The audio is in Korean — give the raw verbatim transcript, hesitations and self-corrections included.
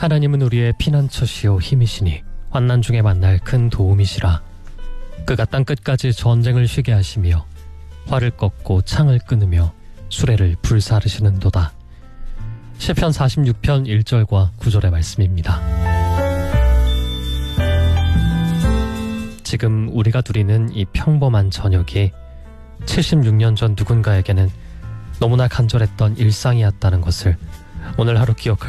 하나님은 우리의 피난처시요 힘이시니 환난 중에 만날 큰 도움이시라. 그가 땅끝까지 전쟁을 쉬게 하시며 활을 꺾고 창을 끊으며 수레를 불사르시는도다. 시편 사십육 편 일 절과 구 절의 말씀입니다. 지금 우리가 누리는 이 평범한 저녁이 칠십육 년 전 누군가에게는 너무나 간절했던 일상이었다는 것을 오늘 하루 기억할